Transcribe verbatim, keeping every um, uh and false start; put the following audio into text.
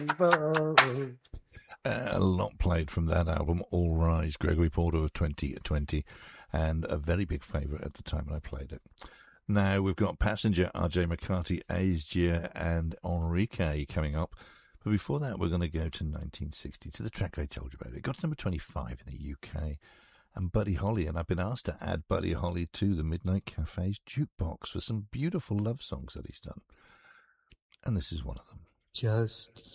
Uh, a lot played from that album, All Rise, Gregory Porter of twenty twenty, and a very big favourite at the time when I played it. Now we've got Passenger, R J McCarty, Aesgia, and Enrique coming up. But before that, we're going to go to nineteen sixty, to the track I told you about. It got to number twenty-five in the U K. And Buddy Holly, and I've been asked to add Buddy Holly to the Midnight Cafe's jukebox for some beautiful love songs that he's done. And this is one of them. Just